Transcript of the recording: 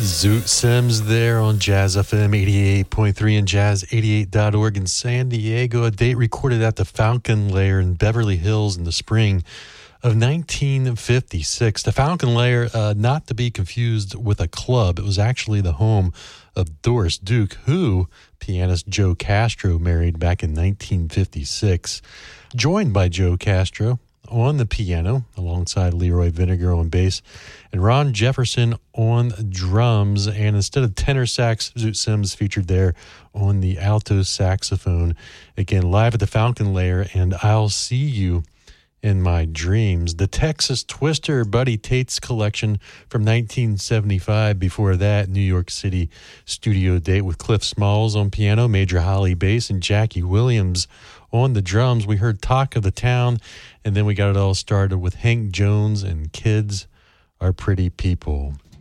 Zoot Sims there on Jazz FM 88.3 and Jazz88.org in San Diego. A date recorded at the Falcon Lair in Beverly Hills in the spring of 1956. The Falcon Lair, not to be confused with a club. It was actually the home of Doris Duke, who pianist Joe Castro married back in 1956. Joined by Joe Castro on the piano, alongside Leroy Vinegar on bass, and Ron Jefferson on drums. And instead of tenor sax, Zoot Sims featured there on the alto saxophone. Again, live at the Falcon Lair and I'll See You in My Dreams. The Texas Twister, Buddy Tate's collection from 1975. Before that, New York City studio date with Cliff Smalls on piano, Major Holly bass, and Jackie Williams on the drums. We heard Talk of the Town, and then we got it all started with Hank Jones and Kids Are Pretty People.